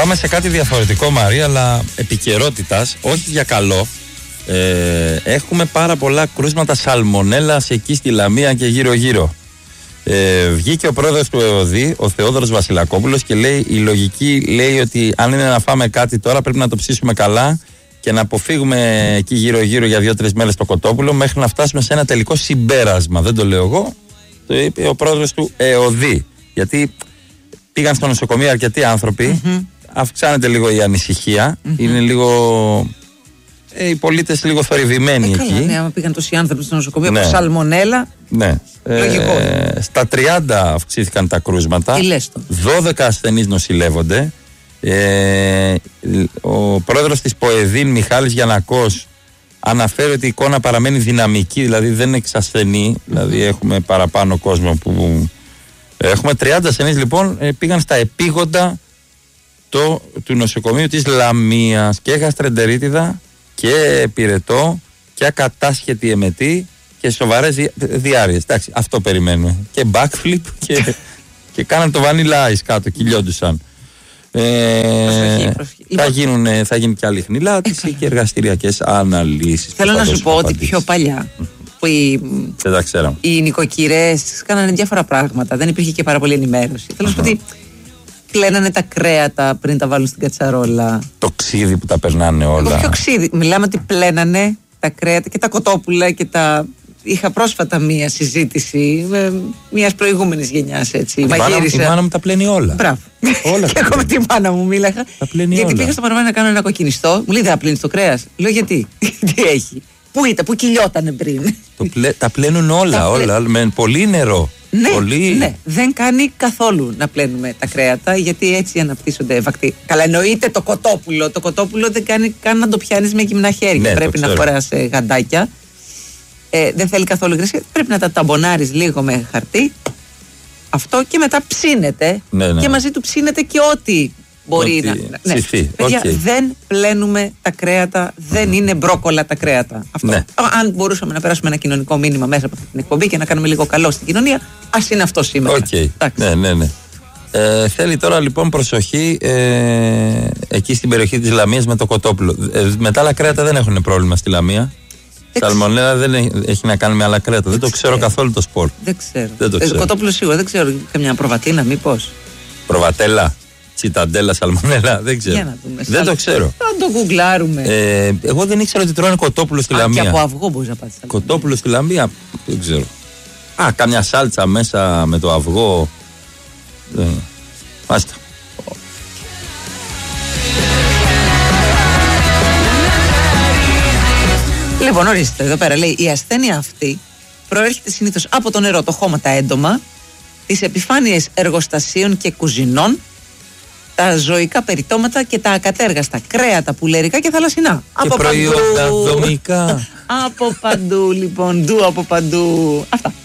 Πάμε σε κάτι διαφορετικό, Μαρία, αλλά επικαιρότητας, όχι για καλό. Έχουμε πάρα πολλά κρούσματα σαλμονέλας εκεί στη Λαμία και γύρω-γύρω. Βγήκε ο πρόεδρος του ΕΟΔΗ, ο Θεόδωρος Βασιλακόπουλος, και λέει: η λογική λέει ότι αν είναι να φάμε κάτι τώρα, πρέπει να το ψήσουμε καλά και να αποφύγουμε εκεί γύρω-γύρω για 2-3 μέρες το κοτόπουλο, μέχρι να φτάσουμε σε ένα τελικό συμπέρασμα. Δεν το λέω εγώ, το είπε ο πρόεδρος του ΕΟΔΗ. Γιατί πήγαν στο νοσοκομείο αρκετοί άνθρωποι, αυξάνεται λίγο η ανησυχία, είναι λίγο. Οι πολίτες λίγο θορυβημένοι εκεί. Καλά, ναι, άμα πήγαν τόσοι άνθρωποι στο νοσοκομείο από σαλμονέλα. Ναι. Λογικό. Στα 30 αυξήθηκαν τα κρούσματα. 12 ασθενείς νοσηλεύονται. Ο πρόεδρος της ΠΟΕΔΗΝ, Μιχάλης Γιαννακός, αναφέρει ότι η εικόνα παραμένει δυναμική, δηλαδή δεν εξασθενεί. Δηλαδή έχουμε παραπάνω κόσμο που. Έχουμε 30 ασθενείς λοιπόν, πήγαν στα επίγοντα του νοσοκομείου της Λαμίας και γαστρεντερίτιδα και πυρετό και ακατάσχετη εμετή και σοβαρές διάρειες. Εντάξει, αυτό περιμένουμε. Και backflip και κάναν το vanilla ice κάτω, κυλιόντουσαν. Θα γίνει και άλλη χνηλάτιση και εργαστηριακές αναλύσεις. Θέλω να σου πω ότι πιο παλιά που οι νοικοκυρές κάνανε διάφορα πράγματα, δεν υπήρχε και πάρα πολύ ενημέρωση. Θέλω να σου πω ότι πλένανε τα κρέατα πριν τα βάλουν στην κατσαρόλα. Το ξύδι που τα περνάνε όλα. Ποιο ξύδι? Μιλάμε ότι πλένανε τα κρέατα και τα κοτόπουλα και τα. Είχα πρόσφατα μία συζήτηση με μιας προηγούμενης γενιάς, έτσι. Η μάνα μου τα πλένει όλα. Μπράβο. Όλα. Και εγώ με τη μάνα μου μίλαγα. Γιατί όλα. Πήγα στο παραμάνι να κάνω ένα κοκκινιστό. Μου λέει: δεν θα πλύνεις το κρέας. Λέω: γιατί? Τι έχει? Πού ήταν, πού κυλιότανε πριν? Τα πλένουν όλα. Με πολύ νερό. Ναι, δεν κάνει καθόλου να πλένουμε τα κρέατα, γιατί έτσι αναπτύσσονται βακτήρια. Καλά, εννοείται το κοτόπουλο. Το κοτόπουλο δεν κάνει καν να το πιάνεις με γυμνά χέρια. Ναι, πρέπει να φοράς γαντάκια. Δεν θέλει καθόλου υγρασία. Πρέπει να τα ταμπονάρεις λίγο με χαρτί. Αυτό και μετά ψήνεται. Ναι. Και μαζί του ψήνεται και ό,τι μπορεί να. Ναι. Παιδιά, δεν πλένουμε τα κρέατα, δεν είναι μπρόκολα τα κρέατα. Αυτό. Ναι. Αν μπορούσαμε να περάσουμε ένα κοινωνικό μήνυμα μέσα από αυτή την εκπομπή και να κάνουμε λίγο καλό στην κοινωνία, ας είναι αυτό σήμερα. Ναι. Θέλει τώρα λοιπόν προσοχή εκεί στην περιοχή της Λαμίας με το κοτόπουλο. Με τα άλλα κρέατα δεν έχουν πρόβλημα στη Λαμία. Σαλμονέλα δεν έχει να κάνει με άλλα κρέατα. Δεν το ξέρω καθόλου το σπορ. Δεν ξέρω. Κοτόπουλο σίγουρα δεν ξέρω. Καμιά προβατίνα, μήπως? Προβατέλα, τσιταντέλα, σαλμονέλα. Δεν ξέρω. Δεν το ξέρω. Θα το γκουγκλάρουμε. Εγώ δεν ήξερα ότι τρώνε κοτόπουλο στη Λαμία. Και από αυγό μπορεί να πάθει. Κοτόπουλο στη Λαμία, δεν ξέρω. Καμιά σάλτσα μέσα με το αυγό. Άστα. Λοιπόν, ορίστε, εδώ πέρα λέει: η ασθένεια αυτή προέρχεται συνήθως από το νερό, το χώμα, τα έντομα, τις επιφάνειες εργοστασίων και κουζινών, τα ζωικά περιτώματα και τα ακατέργαστα κρέατα, πουλερικά και θαλασσινά. Και από προϊόντα δομικά. Από παντού, λοιπόν, από παντού. Αυτά.